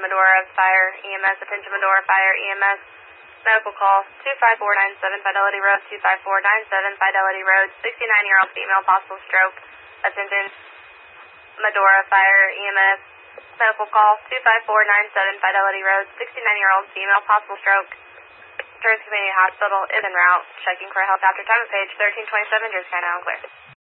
Medora Fire EMS. Attention Medora Fire EMS. Medical call 25497 Fidelity Road, 25497 Fidelity Road. 69-year-old female, possible stroke. Attention Medora Fire EMS. Medical call 25497 Fidelity Road. 69-year-old female, possible stroke. Turns Community Hospital is en route. Checking for a helicopter. Time of page 1327. Jersey Sky now and clear.